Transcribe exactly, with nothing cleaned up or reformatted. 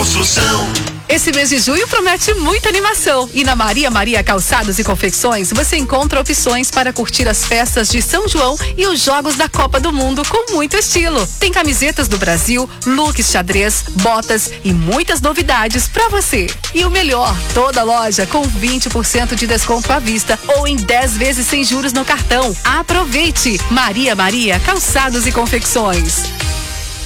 construção. Esse mês de junho promete muita animação. E na Maria Maria Calçados e Confecções você encontra opções para curtir as festas de São João e os jogos da Copa do Mundo com muito estilo. Tem camisetas do Brasil, looks xadrez, botas e muitas novidades para você. E o melhor, toda loja com vinte por cento de desconto à vista ou em dez vezes sem juros no cartão. Aproveite! Maria Maria Calçados e Confecções.